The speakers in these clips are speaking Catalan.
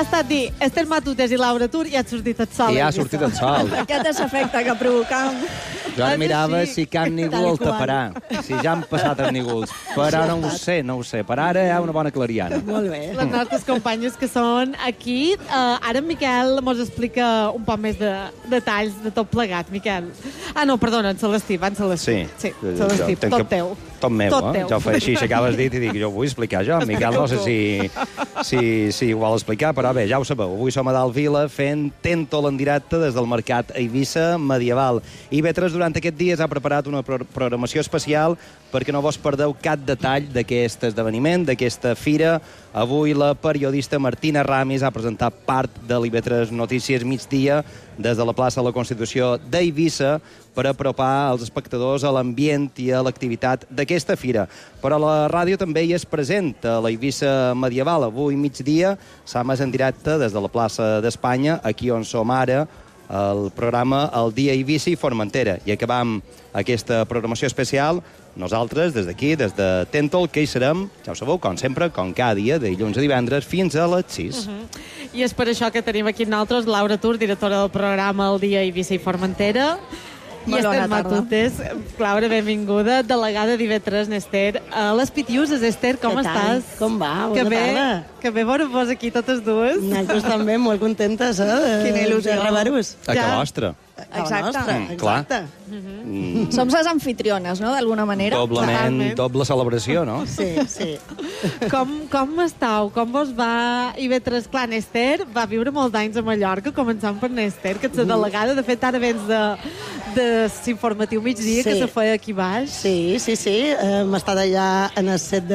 ja està dit, Esther Matutes i Laura Tur, ja ha sortit el sol. I ja ha sortit el sol. Aquest és l'efecte que provocam. Jo ara mirava si cap ningú el taparà, si ja han passat els nígols. Però no ho sé. Per ara hi ha una bona clariana. Molt bé. Les nostres companyes que són aquí. Ara en Miquel mos explica un poc més de detalls de tot plegat, Miquel. Ah, no, perdona, en Celestí, va en Celestí. Sí, Celestí, tot teu. Tot meu, eh? Jo faig així, s'acabes dit i dic, jo ho vull explicar jo. Miquel no sé si ho vol explicar, però bé, ja ho sabeu. Avui som a Dalt Vila fent Tentol en directe des del mercat a Eivissa medieval. I Vetres durant aquests dies ha preparat una programació especial perquè no vos perdeu cap detall d'aquest esdeveniment, d'aquesta fira. Avui la periodista Martina Ramis ha presentat part de l'IV3 Notícies migdia des de la plaça de la Constitució d'Eivissa per apropar els espectadors a l'ambient i a l'activitat d'aquesta fira. Però la ràdio també hi és present a l'Eivissa medieval. Avui migdia s'ha emès en directe des de la plaça d'Espanya, aquí on som ara, el programa El Dia Eivissa i Formentera. I acabam aquesta programació especial nosaltres, des d'aquí, des de Tentol, que hi serem, ja ho sabeu, com sempre, com cada dia, de dilluns a divendres, fins a les 6. I és per això que tenim aquí nosaltres Laura Tur, directora del programa El Dia Eivissa i Formentera. I Esther Matutes. Laura, benvinguda, delegada d'IV3 Nester. A les Pitiuses, Esther, com estàs? Com va? Bona tarda. Que bé veure-vos aquí totes dues. Nosaltres també molt contentes, Quina il·lusió. De rebre-vos. A casa nostra. Exacte. Clar. Som les anfitriones, no?, d'alguna manera. Doble celebració, no? Sí. Com estàu? Com vos va IV3? Clar, Nester va viure molts anys a Mallorca, començant per Nester, que ets la delegada. De fet, ara vens de l'informatiu migdia, que se feia aquí baix. Sí. Hem estat allà en el set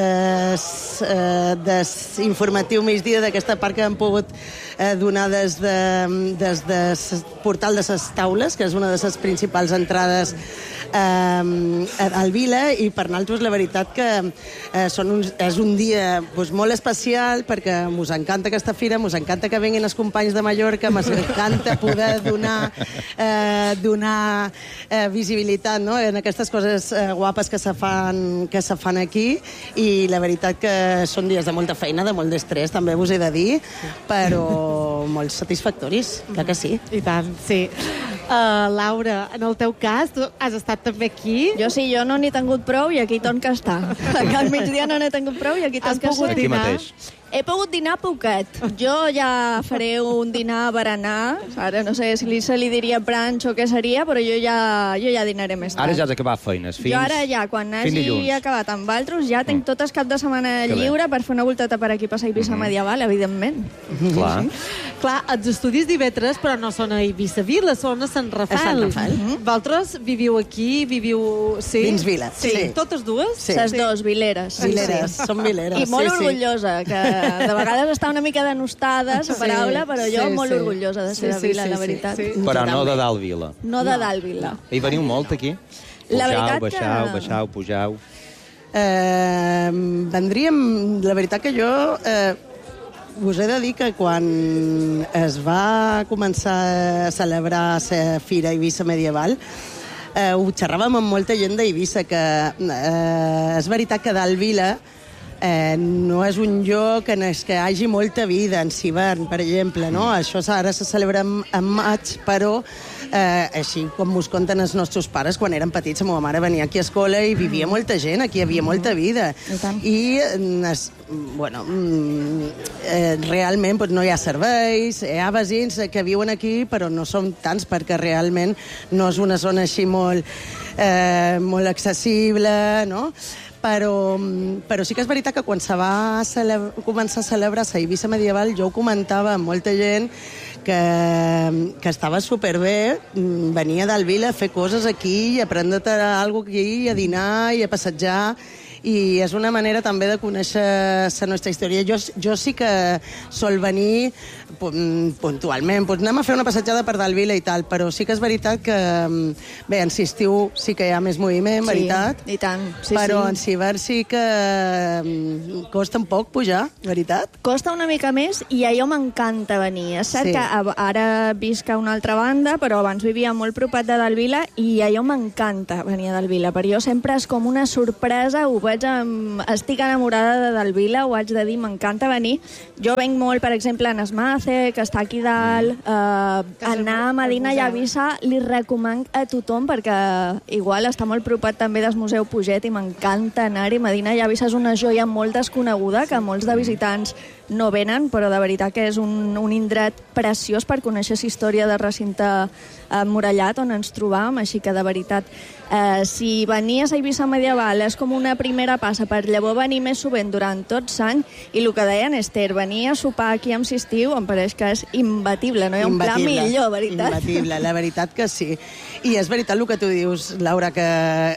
d'informatiu migdia d'aquesta part que hem pogut donar des del portal de les taules, que és una de les principals entrades al Vila, i per nosaltres la veritat que és un dia molt especial perquè mos encanta aquesta fira, mos encanta que vinguin els companys de Mallorca, mos encanta poder donar visibilitat, no?, en aquestes coses guapes que se fan aquí, i la veritat que són dies de molta feina, de molt d'estrès, també vos he de dir, però molt satisfactoris, clar que sí. I tant, sí. Laura, en el teu cas, tu has estat també aquí. Jo sí, jo no n'he tingut prou i aquí torn que està. Al migdia no n'he tingut prou i aquí torn que està. Aquí mateix. He pogut dinar poquet. Jo ja faré un dinar a berenar. Ara no sé si se li diria brunch o què seria, però jo ja dinaré més tard. Ara ja has acabat feines. Jo ara ja, quan hagi acabat amb altres, ja tinc tot el cap de setmana lliure per fer una volteta per aquí, passar a Eivissa medieval, evidentment. Clar, els estudis d'IV3, però no són a Eivissa Vila, són a Sant Rafael. Vosaltres viviu aquí, sí? Dins Vila, sí. Totes dues? Sí. Les dues, vileres. Som vileres. I molt orgullosa, que de vegades està una mica denostada, la paraula, però jo molt orgullosa de ser de Vila, la veritat. Però no de Dalt Vila. No de Dalt Vila. Hi veniu molt, aquí? La veritat Baixau, pujau. Vendríem... La veritat que jo... us he de dir que quan es va començar a celebrar la Fira Eivissa medieval, ho xerràvem amb molta gent d'Eivissa, que és veritat que Dalt Vila no és un lloc en què hi hagi molta vida en hivern, per exemple, no? Això ara se celebra en maig, però així com mos conten els nostres pares, quan eren petits, la meva mare venia aquí a escola i vivia molta gent, aquí hi havia molta vida. I realment no hi ha serveis, hi ha veïns que viuen aquí, però no són tants perquè realment no és una zona així molt accessible, no? Però sí que és veritat que quan se va començar a celebrar la Eivissa medieval, jo ho comentava amb molta gent que estava superbé, venia del Vila a fer coses aquí, a prendre't alguna cosa aquí, a dinar i a passejar, i és una manera també de conèixer la nostra història. Jo sí que sol venir puntualment, anem a fer una passejada per Dalt Vila i tal, però sí que és veritat que, bé, en estiu sí que hi ha més moviment, veritat? Sí, i tant. Però en hivern sí que costa un poc pujar, veritat? Costa una mica més i a jo m'encanta venir. És cert que ara visc a una altra banda, però abans vivia molt propat de Dalt Vila i a jo m'encanta venir a Dalt Vila. Per jo sempre és com una sorpresa, ho veig estic enamorada del Vila, ho haig de dir, m'encanta venir. Jo venc molt, per exemple, en Esmace, que està aquí dalt. Anar a Medina i Eivissa li recomano a tothom, perquè igual està molt propat també del Museu Puget i m'encanta anar-hi. Medina i Eivissa és una joia molt desconeguda, que molts de visitants no venen, però de veritat que és un indret preciós per conèixer la història del recinte emmurallat on ens trobam, així que de veritat, si venir a Eivissa medieval és com una primera passa per llavors venir més sovint durant tots l'any, i el que deia en Esther, venir a sopar aquí amb Sisttiu em pareix que és imbatible, no hi ha un pla millor, veritat? Imbatible, la veritat que sí. I és veritat el que tu dius, Laura, que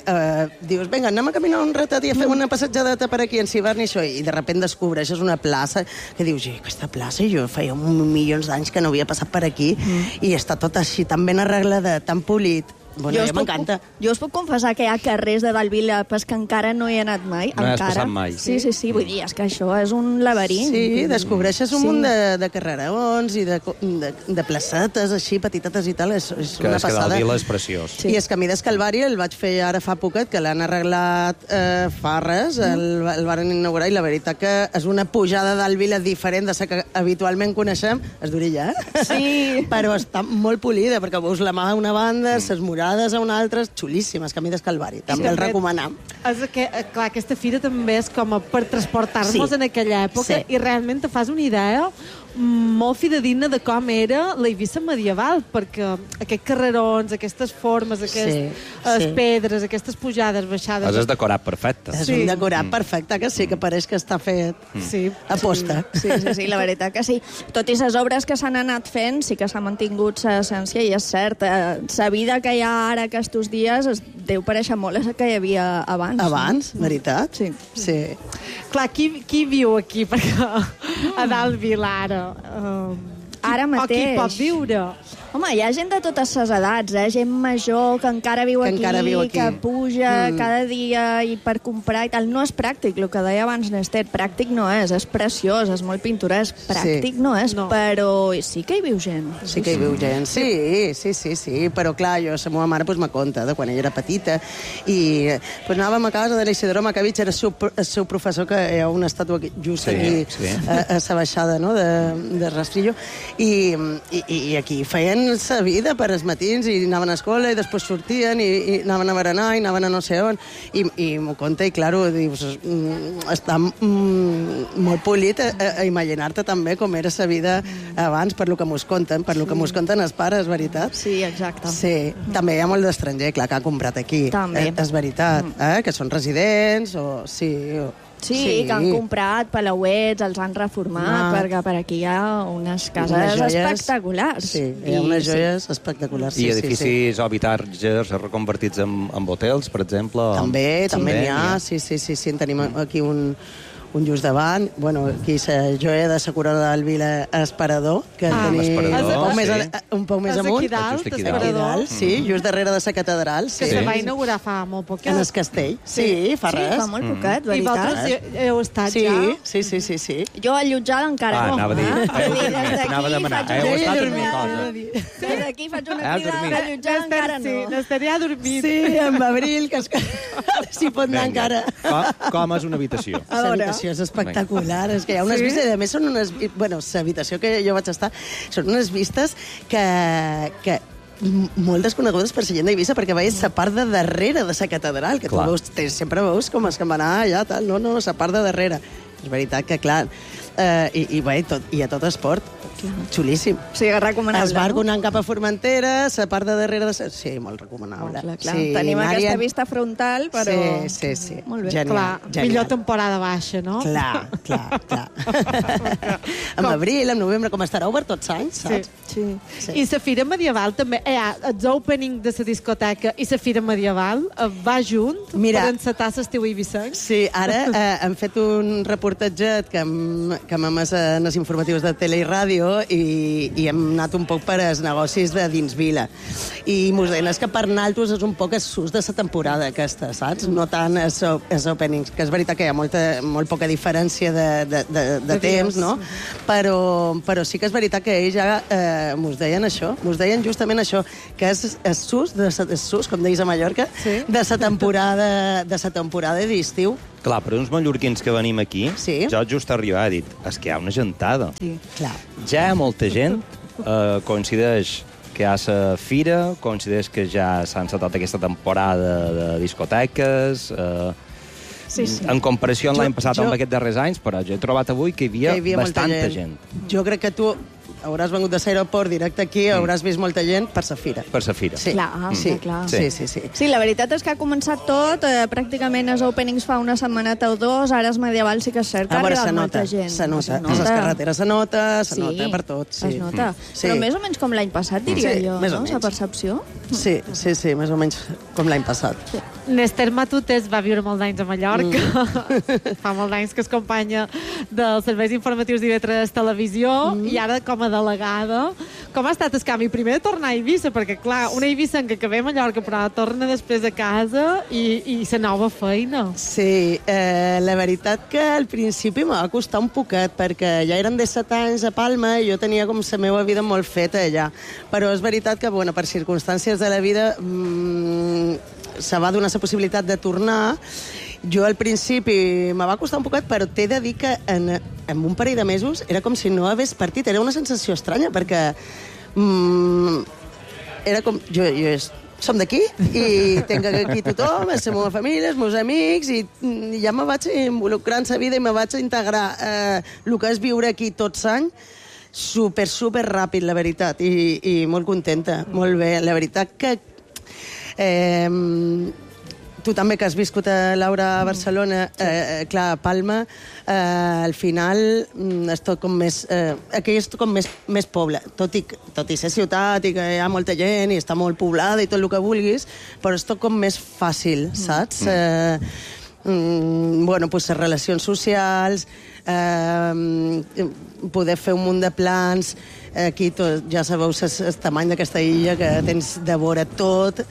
dius, vinga, anem a caminar un ratet i a fer una passejadeta per aquí en Civern i això, i de sobte descobreixes una plaça que dius, aquesta plaça, jo feia milions d'anys que no havia passat per aquí, i està tot així, tan ben arreglada, tan polit. Bueno, m'encanta. Jo us puc confessar que hi ha carrers de Dalvila que encara no hi he anat mai. No hi has passat mai. Sí, vull dir, és que això és un laberint. Sí, descobreixes un munt de carrerons i de placetes així, petitetes i tal, és una passada. Que Dalvila és preciós. I és Camí d'Escalvari el vaig fer ara fa poquet, que l'han arreglat fa res, el van inaugurar, i la veritat que és una pujada d'Alvila diferent de la que habitualment coneixem, és d'orilla, Sí. Però està molt polida, perquè veus la mà a una banda, les murades a una altra, xulíssimes, Camí d'Escalvari, també el recomanam. És que, clar, aquesta fira també és com per transportar-nos en aquella època, i realment te fas una idea molt fidedigna de com era la Eivissa medieval, perquè aquests carrerons, aquestes formes, aquestes pedres, aquestes pujades, baixades... És decorat perfecte. És un decorat perfecte, que sí, que pareix que està fet a posta. Sí, la veritat que sí. Tot i les obres que s'han anat fent, sí que s'ha mantingut l'essència, i és cert, la vida que hi ha ara aquests dies deu pareixer molt a que hi havia abans. Abans, veritat? Sí. Clar, qui viu aquí? Perquè a dalt Vila ara... Ara mateix. O qui pot viure? Home, hi ha gent de totes les edats, gent major que encara viu aquí, que puja cada dia i per comprar i tal. No és pràctic, el que deia abans Nester, pràctic no és preciós, és molt pintoresc, pràctic no és, però sí que hi viu gent. Sí que hi viu gent, sí, però clar, jo, la meva mare me conta de quan ella era petita, i anàvem a casa de l'Isidoro Macavich, era el seu professor, que hi ha una estàtua just aquí, a la baixada de Rastrillo, i aquí feien la vida per als matins, i anaven a escola i després sortien i anaven a berenar i anaven a no sé on, i m'ho conta, i claro, dius, està molt polit a imaginar-te també com era la vida abans, per lo que mos conten els pares, veritat? Sí, exacte. Sí, també hi ha molt d'estranger, clar, que ha comprat aquí. També. És veritat, que són residents, Sí, que han comprat palauets, els han reformat, perquè per aquí hi ha unes cases espectaculars. Sí, hi ha unes joies espectaculars. I edificis o habitatges reconvertits en hotels, per exemple. També n'hi ha, sí. En tenim aquí un just davant. Bueno, aquí la joia de la corona del Vila Esperador, que tenim un poc més amunt. Aquí dalt, sí, just darrere de la catedral. Que se va inaugurar fa molt poc. En el castell, sí, fa res. Sí, fa molt poquet, veritat. I vosaltres heu estat ja? Sí. Jo allotjada encara no. Anava a dir. Anava a demanar. Heu estat en una cosa. Des d'aquí faig una crida, allotjada encara no. L'estaria dormint. Sí, amb Abril, que s'hi pot anar encara. Com és una habitació? L'habitació és espectacular, és que hi ha unes vistes, i a més són unes... Bueno, l'habitació que jo vaig estar, són unes vistes que molt desconegudes per la gent d'Eivissa, perquè veies la part de darrere de la catedral, que tu veus, sempre veus com es campanar allà, tal, no, la part de darrere. És veritat que, clar, i a tot esport, xulíssim. Sí, recomanable. Es va anant cap a Formentera, la part de darrere de... Sí, molt recomanable. Clar. Tenim aquesta vista frontal, però... Sí. Molt bé. Genial. Millor temporada baixa, no? Clar. En abril, en novembre, com estarà obert tots anys, saps? Sí. I la Fira Medieval també, el opening de la discoteca i la Fira Medieval va junt per encetar l'estiu eivissenc? Sí, ara hem fet un reportatget que hem emès en els informatius de Tele i Ràdio, Montero i hem anat un poc per als negocis de dins vila. I mos deien, és que per naltros és un poc el sus de la temporada aquesta, saps? No tant els openings, que és veritat que hi ha molt poca diferència de temps, no? Però sí que és veritat que ells ja mos deien això, mos deien justament això, que és el sus, com deies a Mallorca, de la temporada d'estiu. Clar, per uns mallorquins que venim aquí, jo just arribar he dit, és que hi ha una gentada. Sí, clar. Ja hi ha molta gent, coincideix que hi ha la fira, coincideix que ja s'ha encetat aquesta temporada de discoteques, en comparació amb l'any passat amb aquests darrers anys, però jo he trobat avui que hi havia bastanta gent. Jo crec que tu hauràs vengut de l'aeroport directe aquí, hauràs vist molta gent per la fira. Per la fira. Sí. Clar. Sí. Sí, la veritat és que ha començat tot, pràcticament els openings fa una setmaneta o dos, ara és medieval, sí que és cert que ha arribat molta gent. Se nota, a les carreteres se nota per tot. Es nota. Però més o menys com l'any passat, diria jo, no? La percepció. Sí, més o menys com l'any passat. Néstor Matutes va viure molts anys a Mallorca. Fa molts anys que és companya dels serveis informatius d'IV3 Televisió i ara com a delegada. Com ha estat el canvi? Primer de tornar a Eivissa, perquè clar, una eivissenca que ve a Mallorca però torna després a casa i la nova feina. Sí, la veritat que al principi m'ha costat un poquet, perquè ja eren 17 anys a Palma i jo tenia com la meva vida molt feta allà. Però és veritat que, per circumstàncies de la vida se va donar la possibilitat de tornar. Jo al principi me va costar un poquet, però t'he de dir que en un parell de mesos era com si no hagués partit. Era una sensació estranya, perquè era com... Jo som d'aquí i tenc aquí tothom, la meva família, els meus amics, i ja me vaig involucrar en la vida i me vaig integrar el que és viure aquí tots anys super ràpid, la veritat, i molt contenta, molt bé. La veritat que tu també, que has viscut, Laura, a Barcelona, clar, a Palma, al final és tot com més... Aquí és com més poble, tot i ser ciutat i que hi ha molta gent i està molt poblada i tot el que vulguis, però és tot com més fàcil, saps? Les relacions socials, poder fer un munt de plans. Aquí ja sabeu el tamany d'aquesta illa, que tens de vora tot,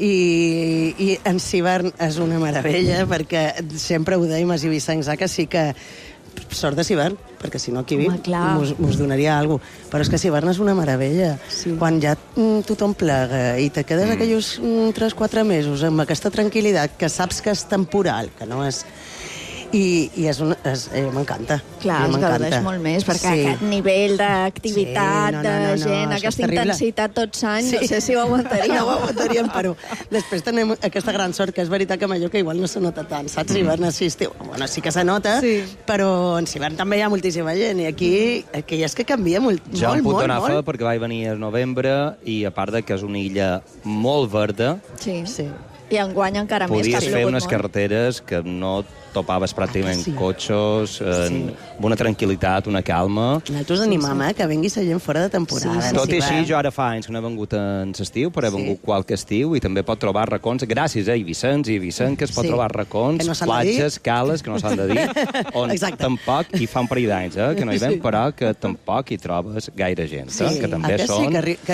i en hivern és una meravella, perquè sempre ho dèiem als eivissencs, que sí que sort de hivern, perquè si no aquí mos donaria alguna cosa. Però és que hivern és una meravella. Quan ja tothom plega i te quedes aquells 3-4 mesos amb aquesta tranquil·litat, que saps que és temporal, que no és... I m'encanta. Clar, es gaudeix molt més, perquè aquest nivell d'activitat, de gent, aquesta intensitat tots anys, no sé si ho aguantaríem. No ho aguantaríem, però després tenim aquesta gran sort, que és veritat que a Mallorca igual no se nota tant, saps? Hivern així, estiu, sí que se nota, però en hivern també hi ha moltíssima gent, i aquí és que canvia molt. Jo em puc donar fe perquè vaig venir al novembre, i a part que és una illa molt verda, i enguany encara més, que ha podies fer unes carreteres que no topaves pràcticament cotxes, amb una tranquil·litat, una calma. Nosaltres animam que vengui la gent fora de temporada. Tot i així, jo ara fa anys que no he vengut en l'estiu, però he vengut qualque estiu, i també pot trobar racons, gràcies a eivissencs i eivissenques, pot trobar racons, platges, cales, que no s'han de dir, on tampoc hi fa un parell d'anys, que no hi ven, però que tampoc hi trobes gaire gent, que també són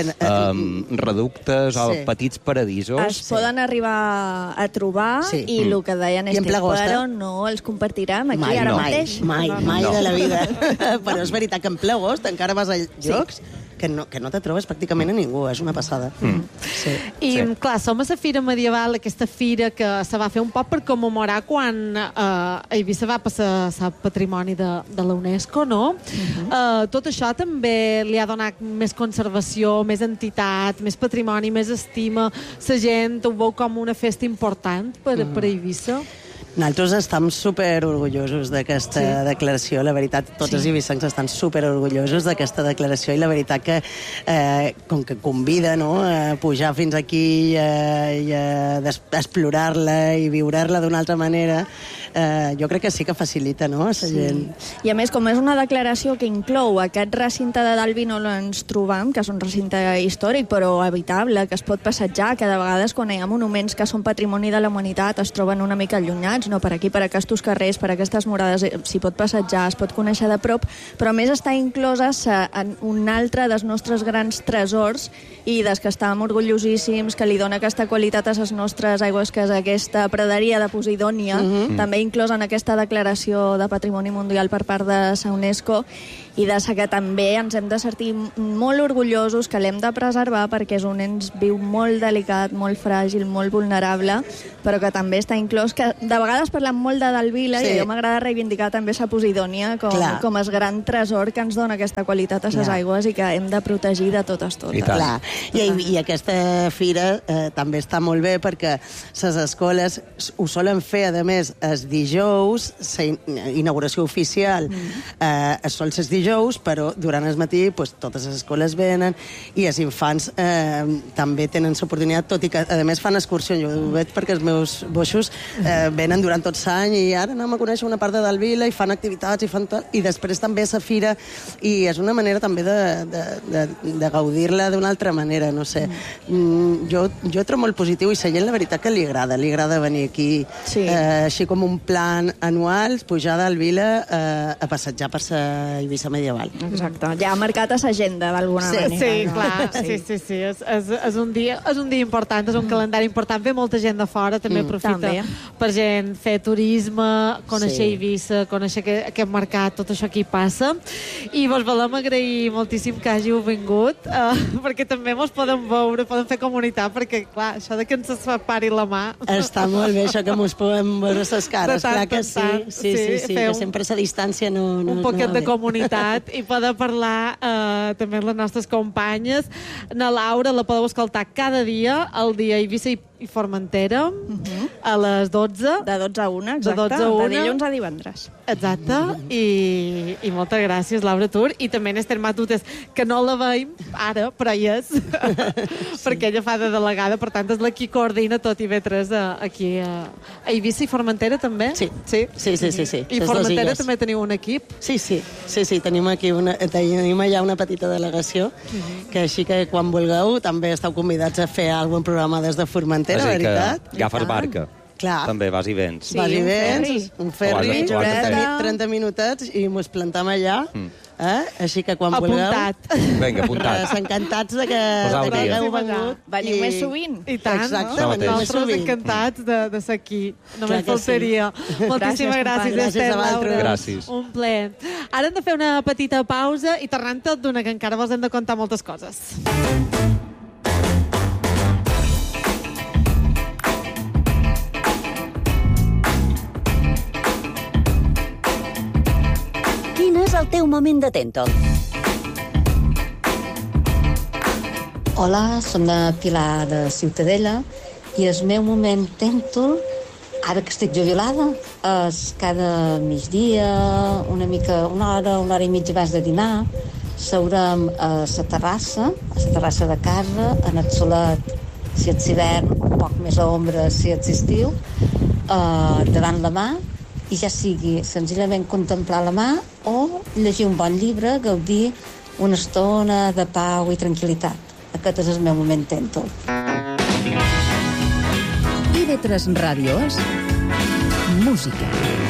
reductes o petits paradisos. Es poden arribar a trobar, i el que deien és que però no els compartirem aquí ara mateix. Mai de la vida. Però és veritat que en ple agost encara vas a llocs que no te trobes pràcticament a ningú, és una passada. I, clar, som a la Fira Medieval, aquesta fira que se va fer un poc per commemorar quan Eivissa va passar a patrimoni de la UNESCO, no? Tot això també li ha donat més conservació, més entitat, més patrimoni, més estima. La gent ho veu com una festa important per Eivissa. Nosaltres estem superorgullosos d'aquesta declaració, la veritat, tots els eivissencs estan superorgullosos d'aquesta declaració, i la veritat que, com que convida a pujar fins aquí i a explorar-la i viure-la d'una altra manera, jo crec que sí que facilita, no?, a la gent. I a més, com és una declaració que inclou aquest recinte de Dalby on ens trobam, que és un recinte històric però habitable, que es pot passejar, que de vegades quan hi ha monuments que són patrimoni de la humanitat es troben una mica allunyats, no? Per aquí, per aquests carrers, per aquestes morades, s'hi pot passejar, es pot conèixer de prop, però a més està inclosa en un altre dels nostres grans tresors i des que estàvem orgullosíssims, que li dona aquesta qualitat a les nostres aigües, que és aquesta praderia de Posidònia, també inclosa en aquesta declaració de Patrimoni Mundial per part de la UNESCO, i de que també ens hem de sentir molt orgullosos, que l'hem de preservar perquè és un ens viu molt delicat, molt fràgil, molt vulnerable, però que també està inclòs, que de vegades parlem molt de Dalvila, i a mi m'agrada reivindicar també la Posidònia com el gran tresor que ens dona aquesta qualitat a les aigües i que hem de protegir de totes. I aquesta fira també està molt bé perquè les escoles ho solen fer, a més, els dijous, la inauguració oficial sol ser els dijous, però durant el matí totes les escoles venen i els infants també tenen l'oportunitat, tot i que a més fan excursions. Jo ho veig perquè els meus boixos venen durant tot l'any i ara anem a conèixer una part de Dalvila i fan activitats i després també a la fira, i és una manera també de gaudir-la d'una altra manera, no sé. Jo trobo molt positiu i la gent la veritat que li agrada venir aquí així com un plan anual, pujar a Dalvila a passejar per la Eivissa medieval. Exacte, ja ha marcat a l'agenda d'alguna manera. Sí, clar, sí. És un dia important, és un calendari important. Ve molta gent de fora, també aprofita per gent fer turisme, conèixer Eivissa, conèixer aquest mercat, tot això que hi passa. I vos volem agrair moltíssim que hàgiu vingut, perquè també mos podem veure, podem fer comunitat, perquè, clar, això de que ens separi la mà... Està molt bé, això que mos podem veure les cares, clar que sí. Sí, que sempre a distància no... Un poquet de comunitat i poder parlar també amb les nostres companyes. Na Laura la podeu escoltar cada dia, al dia Eivissa i Formentera, a les 12. De 12 a 1, exacte. De dilluns a divendres. Exacte. I moltes gràcies, Laura Tur. I també Esther Matutes, que no la veiem ara, però hi és, perquè ella fa de delegada, per tant és la qui coordina tot IB3 aquí a Eivissa i Formentera també? Sí. I Formentera també teniu un equip? Sí, tenim allà una petita delegació, que així que quan vulgueu també esteu convidats a fer algun programa des de Formentera, veritat? Agafes barca. Clar. També vas i vens. Vas i vens, un ferri, 30 minutets i mos plantam allà. Així que quan vulgueu... Apuntat. Vinga, apuntat. Encantats de que hagueu vengut. Veniu més sovint. I tant, exacte, nosaltres encantats de ser aquí. Només faltaria. Moltíssimes gràcies, Esther, Laura. Gràcies. Un plaer. Ara hem de fer una petita pausa i tornant tot d'una, que encara vos hem de contar moltes coses. Quin és el teu moment de Tèntol? Hola, som de Pilar de Ciutadella i el meu moment Tèntol, ara que estic jubilada, és cada migdia, una hora i mitja abans de dinar, seurem a la terrassa de casa, en el solet, si ets hivern, un poc més a ombra si ets estiu, davant la mà, i ja sigui senzillament contemplar la mà o llegir un bon llibre, gaudir una estona de pau i tranquil·litat. Aquest és el meu moment Tèntol. IB3 Ràdio és música.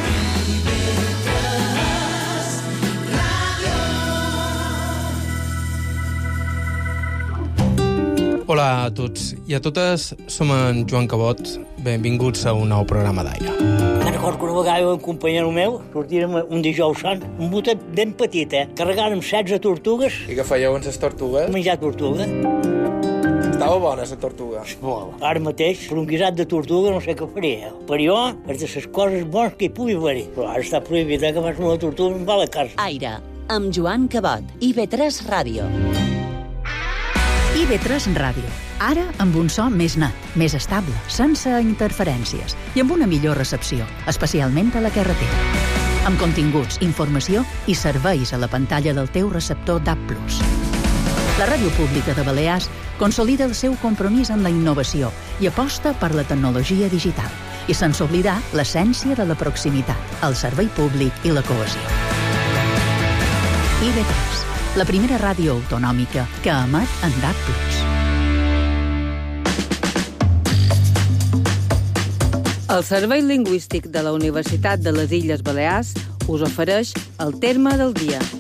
Hola a tots i a totes, som en Joan Cabot. Benvinguts a un nou programa d'Aire. Recordo que una vegada un companyero meu sortirem un dijous sant, un botet ben petit, carregàrem 16 tortugues. I què fèieu amb les tortugues? Menjar tortuga. Estava bona, la tortuga. Molt. Ara mateix, per un guisat de tortuga no sé què faria. Per jo, és de les coses bones que hi pugui haver-hi. Però ara està prohibit que fas una tortuga amb la carn. Aire, amb Joan Cabot, IB3 Ràdio. IB3 Ràdio. Ara amb un so més net, més estable, sense interferències i amb una millor recepció, especialment a la carretera. Amb continguts, informació i serveis a la pantalla del teu receptor DAB+. La Ràdio Pública de Balears consolida el seu compromís en la innovació i aposta per la tecnologia digital, i sense oblidar l'essència de la proximitat, el servei públic i la cohesió. IB3, la primera ràdio autonòmica que emet en DAB+. El Servei Lingüístic de la Universitat de les Illes Balears us ofereix el Terme del Dia.